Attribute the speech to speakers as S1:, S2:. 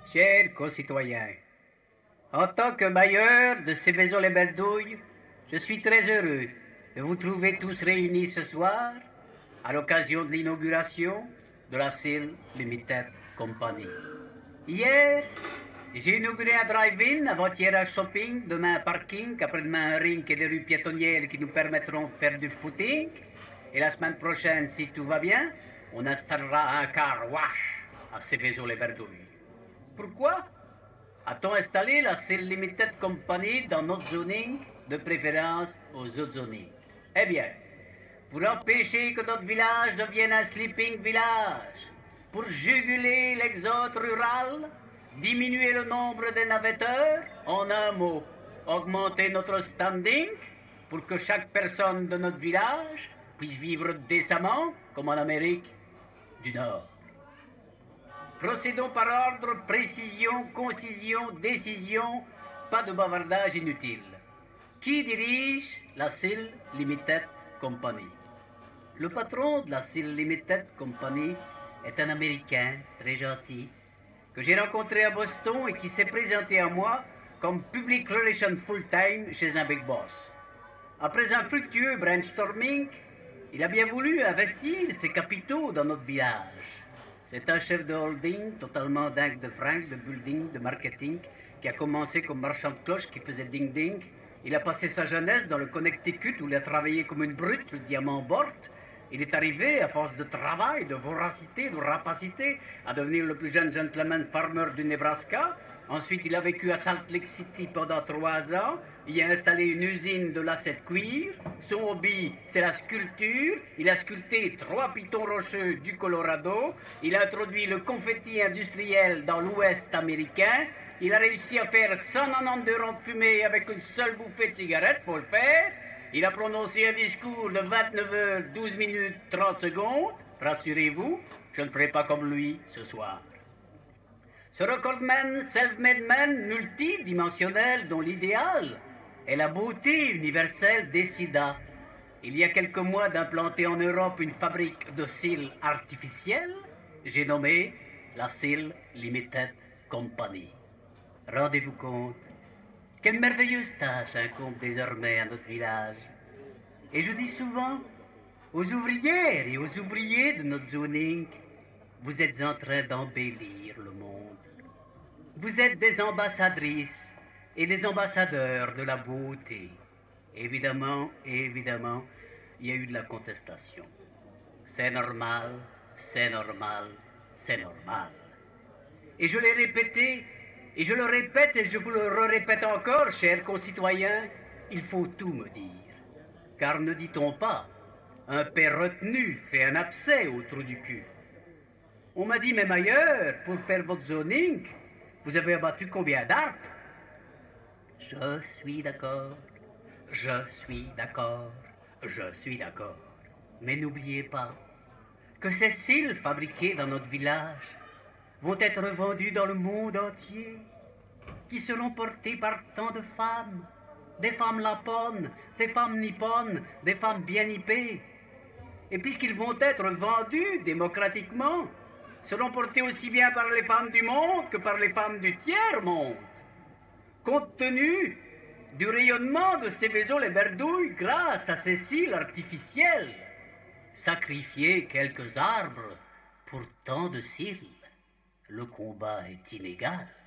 S1: Chers concitoyens, en tant que bailleur de Céveso-les-Berdouilles, je suis très heureux de vous trouver tous réunis ce soir à l'occasion de l'inauguration de la SIL Limited Company. Hier, j'ai inauguré un drive-in, avant-hier un shopping, demain un parking, après-demain un rink et des rues piétonnières qui nous permettront de faire du footing. Et la semaine prochaine, si tout va bien, on installera un car wash à Céveso-les-Berdouilles. Pourquoi a-t-on installé la SIL Limited Company dans notre zoning, de préférence aux autres zonings? Eh bien, pour empêcher que notre village devienne un sleeping village, pour juguler l'exode rural, diminuer le nombre des navetteurs, en un mot, augmenter notre standing, pour que chaque personne de notre village puisse vivre décemment, comme en Amérique du Nord. Procédons par ordre, précision, concision, décision, pas de bavardage inutile. Qui dirige la SIL Limited Company? Le patron de la SIL Limited Company est un Américain très gentil que j'ai rencontré à Boston et qui s'est présenté à moi comme Public Relations Full-Time chez un Big Boss. Après un fructueux brainstorming, il a bien voulu investir ses capitaux dans notre village. C'est un chef de holding totalement dingue de francs, de building, de marketing, qui a commencé comme marchand de cloches qui faisait ding-ding. Il a passé sa jeunesse dans le Connecticut où il a travaillé comme une brute, le diamant Bort. Il est arrivé, à force de travail, de voracité, de rapacité, à devenir le plus jeune gentleman farmer du Nebraska. Ensuite, il a vécu à Salt Lake City pendant 3 ans. Il a installé une usine de lacets de cuir. Son hobby, c'est la sculpture. Il a sculpté 3 pitons rocheux du Colorado. Il a introduit le confetti industriel dans l'Ouest américain. Il a réussi à faire 192 ronds de fumée avec une seule bouffée de cigarette, faut le faire. Il a prononcé un discours de 29 heures, 12 minutes, 30 secondes. Rassurez-vous, je ne ferai pas comme lui ce soir. Ce recordman, self-made man, multidimensionnel, dont l'idéal est la beauté universelle, décida, il y a quelques mois, d'implanter en Europe une fabrique de cils artificiels, j'ai nommé la SIL Limited Company. Rendez-vous compte, quelle merveilleuse tâche incombe désormais à notre village. Et je dis souvent aux ouvrières et aux ouvriers de notre zoning, vous êtes en train d'embellir le monde. Vous êtes des ambassadrices et des ambassadeurs de la beauté. Évidemment, il y a eu de la contestation. C'est normal, c'est normal, c'est normal. Et je l'ai répété, et je le répète, et je vous le répète encore, chers concitoyens, il faut tout me dire. Car ne dit-on pas, un père retenu fait un abcès au trou du cul. On m'a dit, même ailleurs, pour faire votre zoning, vous avez abattu combien d'arbres? Je suis d'accord, je suis d'accord, je suis d'accord. Mais n'oubliez pas que ces cils fabriqués dans notre village vont être vendus dans le monde entier, qui seront portés par tant de femmes, des femmes laponnes, des femmes nippones, des femmes bien nippées. Et puisqu'ils vont être vendus démocratiquement, seront portés aussi bien par les femmes du monde que par les femmes du tiers-monde. Compte tenu du rayonnement de Céveso-les-Berdouilles grâce à ces cils artificiels, sacrifier quelques arbres pour tant de cils, le combat est inégal.